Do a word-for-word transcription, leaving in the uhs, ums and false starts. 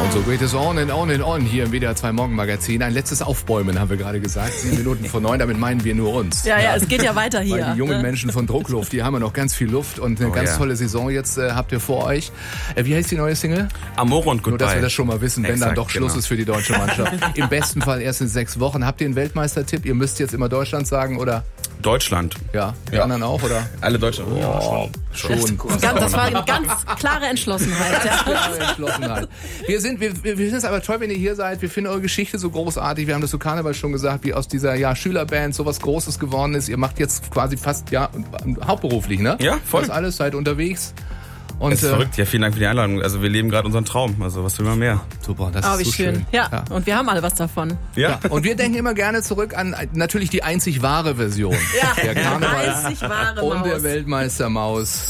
Und so geht es on and on and on hier im W D R zwei Morgenmagazin. Ein letztes Aufbäumen, haben wir gerade gesagt. Sieben Minuten vor neun, damit meinen wir nur uns. Ja, ja, es geht ja weiter hier. Weil die jungen Menschen von Druckluft, die haben ja noch ganz viel Luft und eine Oh, ganz ja. tolle Saison jetzt äh, habt ihr vor euch. Äh, wie heißt die neue Single? Amore und Goodbye. Nur, dass wir das schon mal wissen, wenn Exakt, dann doch Schluss genau. ist für die deutsche Mannschaft. Im besten Fall erst in sechs Wochen. Habt ihr einen Weltmeistertipp? Ihr müsst jetzt immer Deutschland sagen, oder? Deutschland. Ja, die Ja. anderen auch, oder? Alle Deutschland. Oh, schon. Ganz, das war eine ganz klare Entschlossenheit. Ja. Klare Entschlossenheit. Wir sind, wir, wir finden es aber toll, wenn ihr hier seid. Wir finden eure Geschichte so großartig. Wir haben das zu Karneval schon gesagt, wie aus dieser ja, Schülerband so was Großes geworden ist. Ihr macht jetzt quasi fast ja hauptberuflich, ne? Ja, voll. Das alles, seid unterwegs. Und, Es ist äh, verrückt. Ja, vielen Dank für die Einladung. Also wir leben gerade unseren Traum. Also was will man mehr? Super, das Oh, ist wie so schön. schön. Ja. Ja. Und wir haben alle was davon. Ja. Und wir denken immer gerne zurück an äh, natürlich die einzig wahre Version Ja, der Karneval einzig wahre und der Maus. Weltmeistermaus.